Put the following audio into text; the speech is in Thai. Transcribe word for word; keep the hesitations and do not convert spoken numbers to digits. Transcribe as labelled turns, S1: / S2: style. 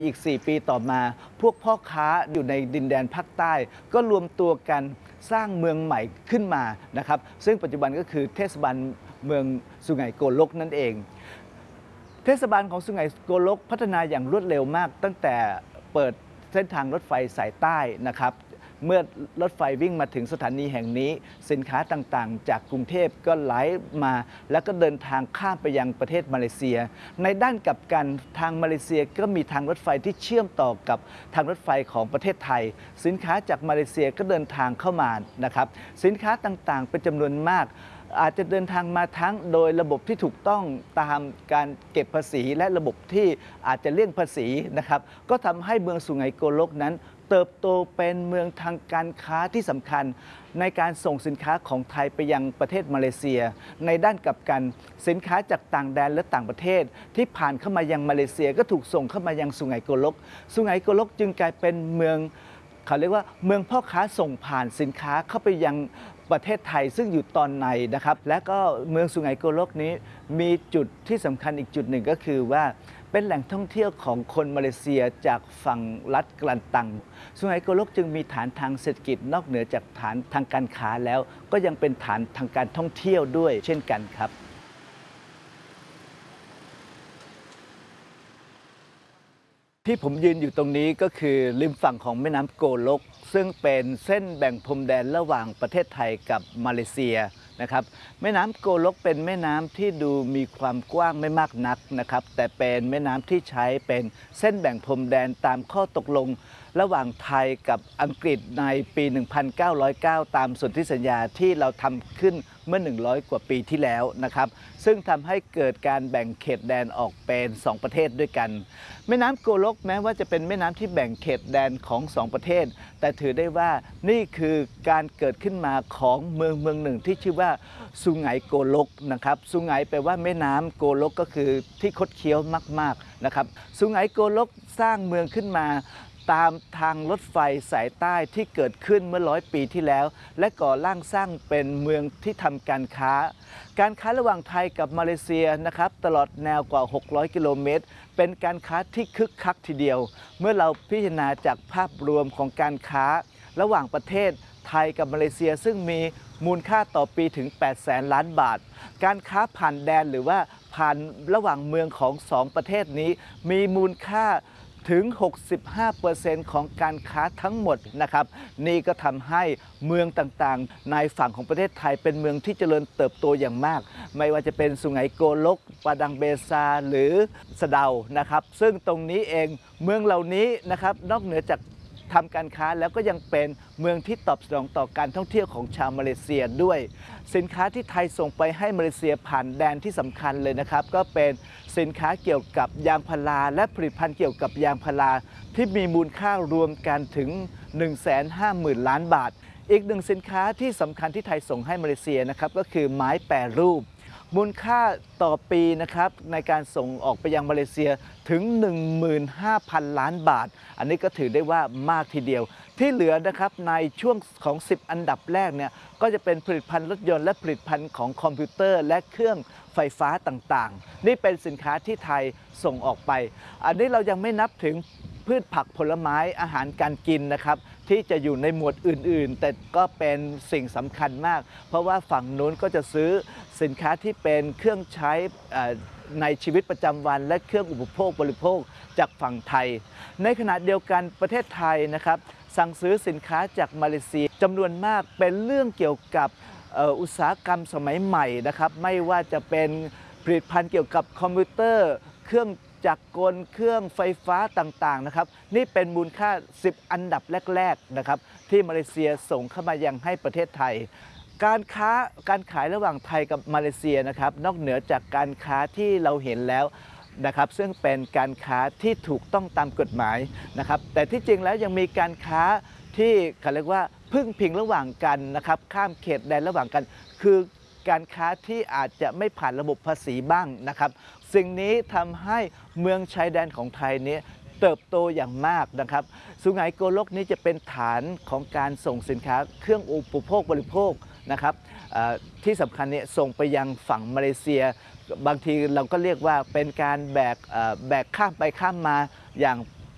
S1: อีก สี่ ปีต่อมา พวกพ่อค้าอยู่ในดินแดนภาคใต้ ก็รวมตัวกันสร้างเมืองใหม่ขึ้นมานะครับซึ่งปัจจุบันก็คือเทศบาลเมืองสุไหงโกลกนั่นเองเทศบาลของสุไหงโกลกพัฒนาอย่างรวดเร็วมากตั้งแต่เปิดเส้นทางรถไฟสายใต้นะครับเมื่อรถไฟวิ่งมาถึงสถานีแห่งนี้สินค้าต่างๆจากกรุงเทพก็ไหลมาแล้วก็เดินทางข้ามไปยังประเทศมาเลเซียในด้านกลับกันทางมาเลเซียก็มีทางรถไฟที่เชื่อมต่อกับทางรถไฟของประเทศไทยสินค้าจากมาเลเซียก็เดินทางเข้ามานะครับสินค้าต่างๆเป็นจำนวนมากอาจจะเดินทางมาทั้งโดยระบบที่ถูกต้องตามการเก็บภาษีและระบบที่อาจจะเลี่ยงภาษีนะครับก็ทำให้เมืองสุไหงโกลกนั้นเติบโตเป็นเมืองทางการค้าที่สำคัญในการส่งสินค้าของไทยไปยังประเทศมาเลเซียในด้านกลับกันสินค้าจากต่างแดนและต่างประเทศที่ผ่านเข้ามายังมาเลเซียก็ถูกส่งเข้ามายังสุไหงโกลกสุไหงโกลกจึงกลายเป็นเมืองเขาเรียกว่าเมืองพ่อค้าส่งผ่านสินค้าเข้าไปยังประเทศไทยซึ่งอยู่ตอนในนะครับและก็เมืองสุไหงโกลกนี้มีจุดที่สำคัญอีกจุดหนึ่งก็คือว่าเป็นแหล่งท่องเที่ยวของคนมาเลเซียจากฝั่งรัฐกลันตังสุไหงโกลกจึงมีฐานทางเศรษฐกิจนอกเหนือจากฐานทางการค้าแล้วก็ยังเป็นฐานทางการท่องเที่ยวด้วยเช่นกันครับที่ผมยืนอยู่ตรงนี้ก็คือริมฝั่งของแม่น้ำโกลกซึ่งเป็นเส้นแบ่งพรมแดนระหว่างประเทศไทยกับมาเลเซียนะครับแม่น้ำโกลกเป็นแม่น้ำที่ดูมีความกว้างไม่มากนักนะครับแต่เป็นแม่น้ำที่ใช้เป็นเส้นแบ่งพรมแดนตามข้อตกลงระหว่างไทยกับอังกฤษในปี หนึ่งพันเก้าร้อยเก้า ตามสนธิสัญญาที่เราทำขึ้นเมื่อ หนึ่งร้อย กว่าปีที่แล้วนะครับซึ่งทำให้เกิดการแบ่งเขตแดนออกเป็นสองประเทศด้วยกันแม่น้ำโกลกแม้ว่าจะเป็นแม่น้ำที่แบ่งเขตแดนของสองประเทศแต่ถือได้ว่านี่คือการเกิดขึ้นมาของเมืองเมืองหนึ่งที่ชื่อว่าสุไหงโกลกนะครับสุไหงแปลว่าแม่น้ำโกลกก็คือที่คดเคี้ยวมากๆนะครับสุไหงโกลกสร้างเมืองขึ้นมาตามทางรถไฟสายใต้ที่เกิดขึ้นเมื่อร้อยปีที่แล้วและก่อร่างสร้างเป็นเมืองที่ทำการค้าการค้าระหว่างไทยกับมาเลเซียนะครับตลอดแนวกว่าหกร้อยกิโลเมตรเป็นการค้าที่คึกคักทีเดียวเมื่อเราพิจารณาจากภาพรวมของการค้าระหว่างประเทศไทยกับมาเลเซียซึ่งมีมูลค่าต่อปีถึงแปดแสนล้านบาทการค้าผ่านแดนหรือว่าผ่านระหว่างเมืองของสองประเทศนี้มีมูลค่าถึง หกสิบห้าเปอร์เซ็นต์ ของการค้าทั้งหมดนะครับนี่ก็ทำให้เมืองต่างๆในฝั่งของประเทศไทยเป็นเมืองที่เจริญเติบโตอย่างมากไม่ว่าจะเป็นสุไหงโกลกปาดังเบซาหรือสะเดานะครับซึ่งตรงนี้เองเมืองเหล่านี้นะครับนอกเหนือจากทำการค้าแล้วก็ยังเป็นเมืองที่ตอบสนองต่อการท่องเที่ยวของชาวมาเลเซียด้วยสินค้าที่ไทยส่งไปให้มาเลเซียผ่านแดนที่สำคัญเลยนะครับก็เป็นสินค้าเกี่ยวกับยางพาราและผลิตภัณฑ์เกี่ยวกับยางพาราที่มีมูลค่ารวมกันถึง หนึ่งแสนห้าหมื่น ล้านบาทอีกหนึ่งสินค้าที่สำคัญที่ไทยส่งให้มาเลเซียนะครับก็คือไม้แปรรูปมูลค่าต่อปีนะครับในการส่งออกไปยังมาเลเซียถึง หนึ่งหมื่นห้าพัน ล้านบาทอันนี้ก็ถือได้ว่ามากทีเดียวที่เหลือนะครับในช่วงของสิบอันดับแรกเนี่ยก็จะเป็นผลิตภัณฑ์รถยนต์และผลิตภัณฑ์ของคอมพิวเตอร์และเครื่องไฟฟ้าต่างๆนี่เป็นสินค้าที่ไทยส่งออกไปอันนี้เรายังไม่นับถึงพืชผักผลไม้อาหารการกินนะครับที่จะอยู่ในหมวดอื่นๆแต่ก็เป็นสิ่งสำคัญมากเพราะว่าฝั่งนู้นก็จะซื้อสินค้าที่เป็นเครื่องใช้ในชีวิตประจำวันและเครื่องอุปโภคบริโภคจากฝั่งไทยในขณะเดียวกันประเทศไทยนะครับสั่งซื้อสินค้าจากมาเลเซียจำนวนมากเป็นเรื่องเกี่ยวกับอุตสาหกรรมสมัยใหม่นะครับไม่ว่าจะเป็นผลิตภัณฑ์เกี่ยวกับคอมพิวเตอร์เครื่องจักรกลเครื่องไฟฟ้าต่างๆนะครับนี่เป็นมูลค่าสิบอันดับแรกๆนะครับที่มาเลเซียส่งเข้ามายังให้ประเทศไทยการค้าการขายระหว่างไทยกับมาเลเซียนะครับนอกเหนือจากการค้าที่เราเห็นแล้วนะครับซึ่งเป็นการค้าที่ถูกต้องตามกฎหมายนะครับแต่ที่จริงแล้วยังมีการค้าที่เขาเรียกว่าพึ่งพิงระหว่างกันนะครับข้ามเขตแดนระหว่างกันคือการค้าที่อาจจะไม่ผ่านระบบภาษีบ้างนะครับสิ่งนี้ทำให้เมืองชายแดนของไทยนี้เติบโตอย่างมากนะครับสุไหงโกลกนี้จะเป็นฐานของการส่งสินค้าเครื่องอุปโภคบริโภคนะครับที่สำคัญเนี่ยส่งไปยังฝั่งมาเลเซียบางทีเราก็เรียกว่าเป็นการแบกแบกข้ามไปข้ามมาอย่าง